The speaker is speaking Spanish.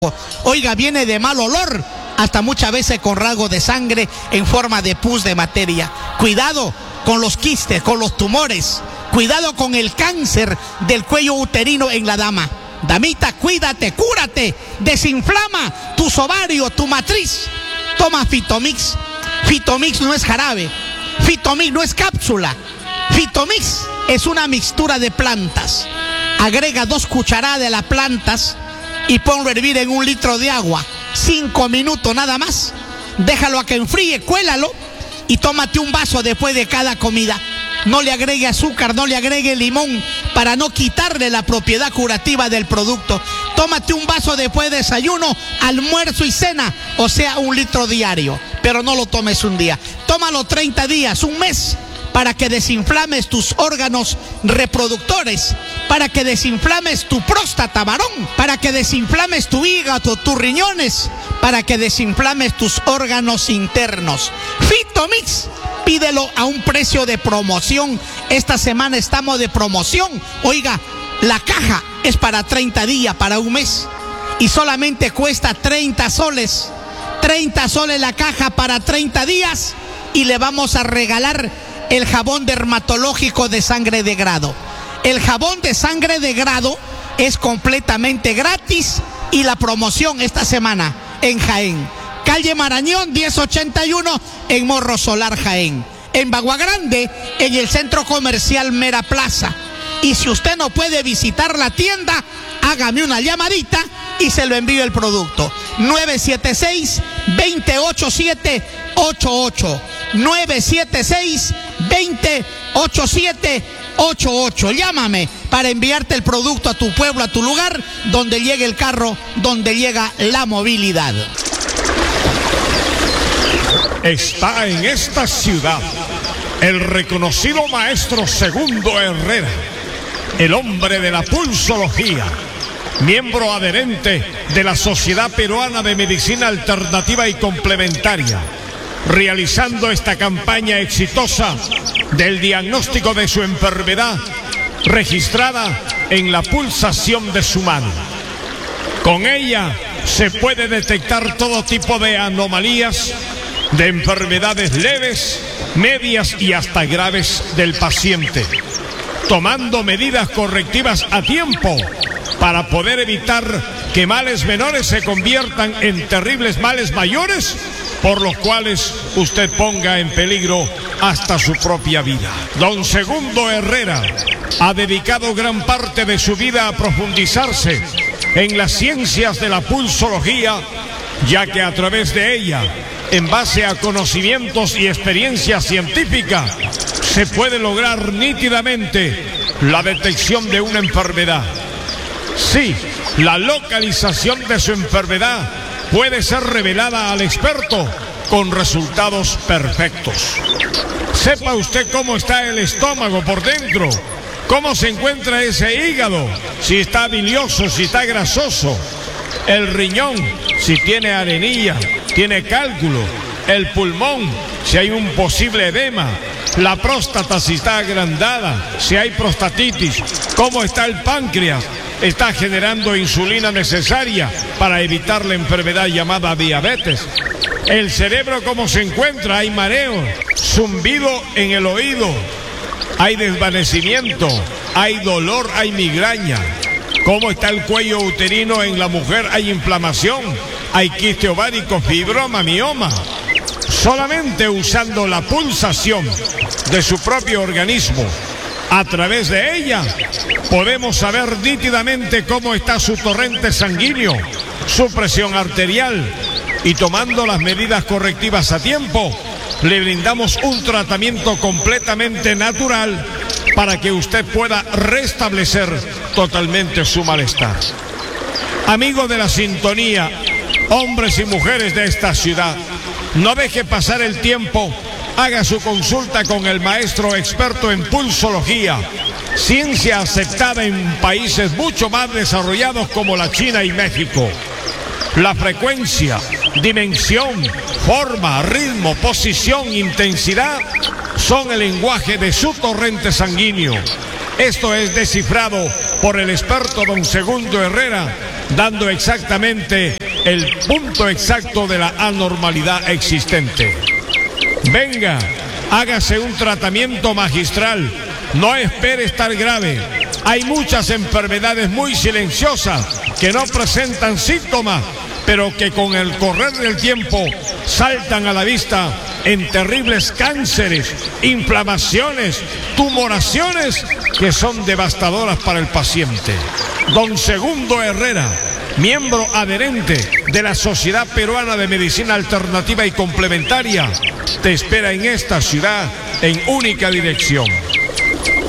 Oiga, viene de mal olor, hasta muchas veces con rasgos de sangre en forma de pus de materia. Cuidado con los quistes, con los tumores. Cuidado con el cáncer del cuello uterino en la dama. Damita, cuídate, cúrate, desinflama tus ovarios, tu matriz. Toma Fitomix. Fitomix no es jarabe, Fitomix no es cápsula. Fitomix es una mixtura de plantas. Agrega 2 cucharadas de las plantas y ponlo a hervir en 1 litro de agua, 5 minutos nada más. Déjalo a que enfríe, cuélalo y tómate un vaso después de cada comida. No le agregue azúcar, no le agregue limón, para no quitarle la propiedad curativa del producto. Tómate un vaso después de desayuno, almuerzo y cena, o sea, 1 litro diario. Pero no lo tomes un día, tómalo 30 días, 1 mes, para que desinflames tus órganos reproductores, para que desinflames tu próstata, varón, para que desinflames tu hígado, tus riñones, para que desinflames tus órganos internos. Fitomix, pídelo a un precio de promoción. Esta semana estamos de promoción. Oiga, la caja es para 30 días, para 1 mes, y solamente cuesta 30 soles. 30 soles la caja para 30 días, y le vamos a regalar el jabón dermatológico de sangre de grado. El jabón de sangre de grado es completamente gratis, y la promoción esta semana en Jaén. Calle Marañón 1081 en Morro Solar, Jaén. En Bagua Grande, en el centro comercial Mera Plaza. Y si usted no puede visitar la tienda, hágame una llamadita y se lo envío el producto. 976-287-88. 976-287-88. Llámame para enviarte el producto a tu pueblo, a tu lugar, donde llegue el carro, donde llega la movilidad. Está en esta ciudad el reconocido maestro Segundo Herrera, el hombre de la pulsología, miembro adherente de la Sociedad Peruana de Medicina Alternativa y Complementaria, realizando esta campaña exitosa del diagnóstico de su enfermedad registrada en la pulsación de su mano. Con ella se puede detectar todo tipo de anomalías, de enfermedades leves, medias y hasta graves del paciente, tomando medidas correctivas a tiempo para poder evitar que males menores se conviertan en terribles males mayores, por los cuales usted ponga en peligro hasta su propia vida. Don Segundo Herrera ha dedicado gran parte de su vida a profundizarse en las ciencias de la pulsología, ya que a través de ella, en base a conocimientos y experiencia científica, se puede lograr nítidamente la detección de una enfermedad. Sí, la localización de su enfermedad puede ser revelada al experto con resultados perfectos. Sepa usted cómo está el estómago por dentro, cómo se encuentra ese hígado, si está bilioso, si está grasoso, el riñón, si tiene arenilla, tiene cálculo, el pulmón, si hay un posible edema, la próstata, si está agrandada, si hay prostatitis, cómo está el páncreas, está generando insulina necesaria para evitar la enfermedad llamada diabetes, el cerebro cómo se encuentra, hay mareo, zumbido en el oído, hay desvanecimiento, hay dolor, hay migraña. ¿Cómo está el cuello uterino en la mujer? Hay inflamación, hay quiste ovárico, fibroma, mioma. Solamente usando la pulsación de su propio organismo, a través de ella, podemos saber nítidamente cómo está su torrente sanguíneo, su presión arterial, y tomando las medidas correctivas a tiempo, le brindamos un tratamiento completamente natural para que usted pueda restablecer totalmente su malestar. Amigos de la sintonía, hombres y mujeres de esta ciudad, no deje pasar el tiempo, haga su consulta con el maestro experto en pulsología, ciencia aceptada en países mucho más desarrollados como la China y México. La frecuencia, dimensión, forma, ritmo, posición, intensidad son el lenguaje de su torrente sanguíneo. Esto es descifrado por el experto don Segundo Herrera dando exactamente el punto exacto de la anormalidad existente. Venga, hágase un tratamiento magistral, no espere estar grave. Hay muchas enfermedades muy silenciosas que no presentan síntomas, pero que con el correr del tiempo saltan a la vista en terribles cánceres, inflamaciones, tumoraciones que son devastadoras para el paciente. Don Segundo Herrera, miembro adherente de la Sociedad Peruana de Medicina Alternativa y Complementaria, te espera en esta ciudad en única dirección.